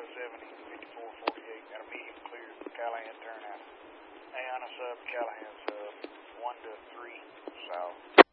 70, 5448. Got a medium clear, Callahan turnout. Ayana sub, Callahan sub, 1 to 3 south.